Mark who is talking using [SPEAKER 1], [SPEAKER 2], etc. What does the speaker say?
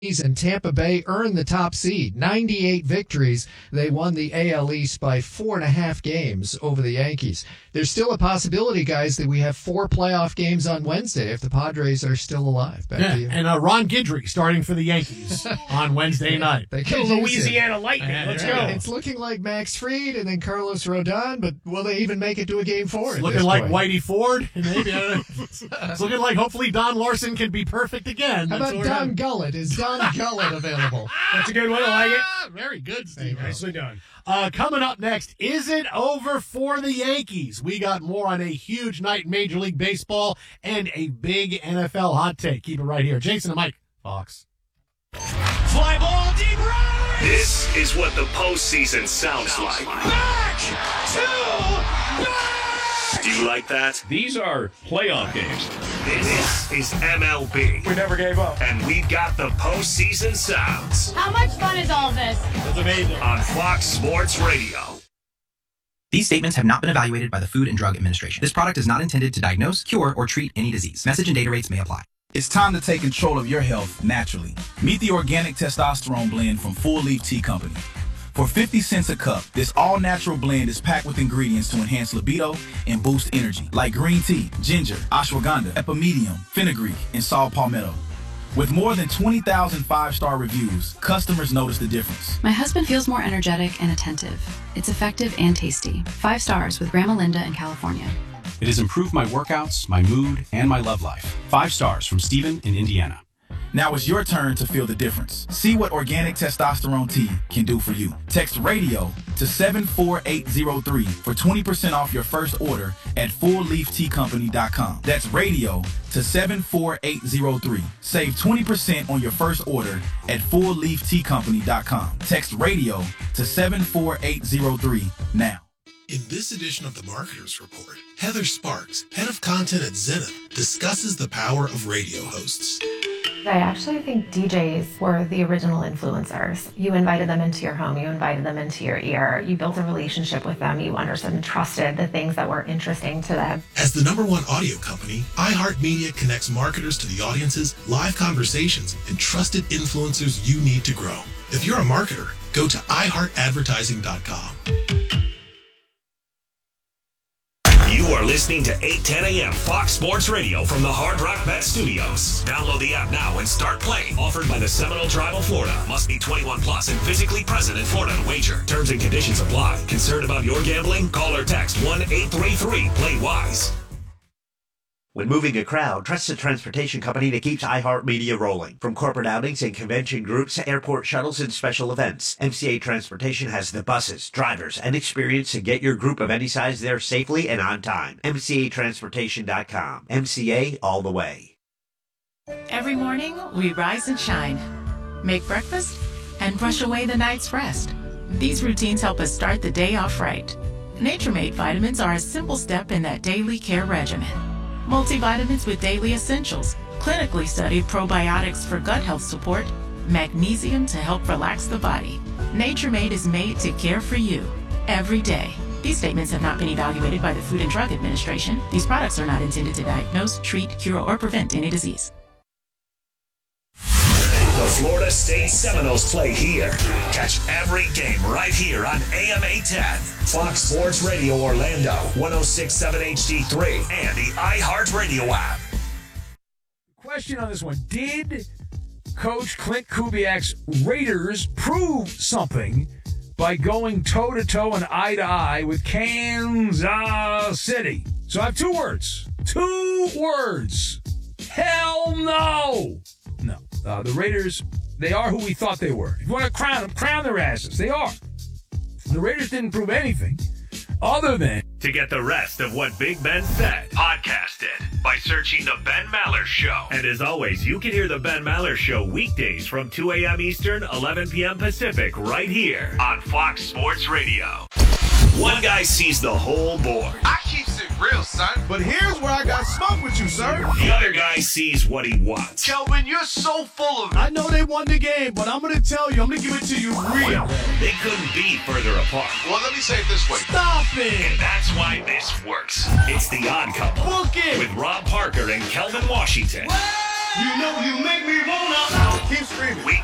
[SPEAKER 1] and Tampa Bay earned the top seed. 98 victories. They won the AL East by 4.5 games over the Yankees. There's still a possibility, guys, that we have 4 playoff games on Wednesday if the Padres are still alive. Back to you.
[SPEAKER 2] And Ron Guidry starting for the Yankees on Wednesday night.
[SPEAKER 1] They
[SPEAKER 3] Go Louisiana Lightning. Let's go.
[SPEAKER 1] It's looking like Max Fried and then Carlos Rodon, but will they even make it to a game 4?
[SPEAKER 2] It's looking like Whitey Ford. Maybe, it's looking like hopefully Don Larson can be perfect again.
[SPEAKER 1] How about Don Gullett? Is Don Gullett available?
[SPEAKER 3] That's a good one. I like it.
[SPEAKER 2] Very good, Steve.
[SPEAKER 3] Nicely done.
[SPEAKER 2] Coming up next, is it over for the Yankees? We got more on a huge night in Major League Baseball and a big NFL hot take. Keep it right here. Jason and Mike, Fox.
[SPEAKER 4] Fly ball deep right. This is what the postseason sounds like. Back to back. Do you like that?
[SPEAKER 5] These are playoff games.
[SPEAKER 4] This is MLB.
[SPEAKER 3] We never gave up.
[SPEAKER 4] And we've got the postseason sounds.
[SPEAKER 6] How much fun is all this?
[SPEAKER 3] It's amazing.
[SPEAKER 4] On Fox Sports Radio.
[SPEAKER 7] These statements have not been evaluated by the Food and Drug Administration. This product is not intended to diagnose, cure, or treat any disease. Message and data rates may apply.
[SPEAKER 8] It's time to take control of your health naturally. Meet the organic testosterone blend from Full Leaf Tea Company. For 50 cents a cup, this all-natural blend is packed with ingredients to enhance libido and boost energy, like green tea, ginger, ashwagandha, epimedium, fenugreek, and saw palmetto. With more than 20,000 five-star reviews, customers notice the difference.
[SPEAKER 9] My husband feels more energetic and attentive. It's effective and tasty. 5 stars with Grandma Linda in California.
[SPEAKER 10] It has improved my workouts, my mood, and my love life. 5 stars from Steven in Indiana.
[SPEAKER 8] Now it's your turn to feel the difference. See what organic testosterone tea can do for you. Text RADIO to 74803 for 20% off your first order at fullleafteacompany.com. That's RADIO to 74803. Save 20% on your first order at fullleafteacompany.com. Text RADIO to 74803 now.
[SPEAKER 11] In this edition of the Marketers Report, Heather Sparks, head of content at Zenith, discusses the power of radio hosts.
[SPEAKER 12] I actually think DJs were the original influencers. You invited them into your home, you invited them into your ear, you built a relationship with them, you understood and trusted the things that were interesting to them.
[SPEAKER 11] As the #1 audio company, iHeartMedia connects marketers to the audiences, live conversations, and trusted influencers you need to grow. If you're a marketer, go to iHeartAdvertising.com.
[SPEAKER 4] You are listening to 810 a.m. Fox Sports Radio from the Hard Rock Bet Studios. Download the app now and start playing. Offered by the Seminole Tribe of Florida. Must be 21 plus and physically present in Florida to wager. Terms and conditions apply. Concerned about your gambling? Call or text 1-833-PLAY-WISE.
[SPEAKER 13] When moving a crowd, trust a transportation company that keeps iHeartMedia rolling. From corporate outings and convention groups to airport shuttles and special events, MCA Transportation has the buses, drivers, and experience to get your group of any size there safely and on time. MCAtransportation.com. MCA all the way.
[SPEAKER 14] Every morning, we rise and shine, make breakfast, and brush away the night's rest. These routines help us start the day off right. Nature-Made vitamins are a simple step in that daily care regimen. Multivitamins with daily essentials, clinically studied probiotics for gut health support, magnesium to help relax the body. Nature-Made is made to care for you every day. These statements have not been evaluated by the Food and Drug Administration. These products are not intended to diagnose, treat, cure, or prevent any disease.
[SPEAKER 4] The Florida State Seminoles play here. Catch every game right here on AM 810. Fox Sports Radio Orlando, 106.7 HD3, and the iHeartRadio app.
[SPEAKER 3] Question on this one. Did Coach Clint Kubiak's Raiders prove something by going toe-to-toe and eye-to-eye with Kansas City? So I have 2 words. 2 words. Hell no! No. The Raiders, they are who we thought they were. If you want to crown them, crown their asses. They are. The Raiders didn't prove anything other than...
[SPEAKER 4] To get the rest of what Big Ben said, podcast it by searching The Ben Maller Show. And as always, you can hear The Ben Maller Show weekdays from 2 a.m. Eastern, 11 p.m. Pacific, right here on Fox Sports Radio. One guy sees the whole board.
[SPEAKER 15] I keep it real, son. But here's where I got smoke with you, sir.
[SPEAKER 4] The other guy sees what he wants.
[SPEAKER 15] Kelvin, you're so full of it.
[SPEAKER 2] I know they won the game, but I'm going to tell you, I'm going to give it to you real.
[SPEAKER 4] They couldn't be further apart.
[SPEAKER 15] Well, let me say it this way.
[SPEAKER 2] Stop it.
[SPEAKER 4] And that's why this works. It's The Odd Couple.
[SPEAKER 2] Book it.
[SPEAKER 4] With Rob Parker and Kelvin Washington.
[SPEAKER 15] Well, You know you make me wanna keep screaming.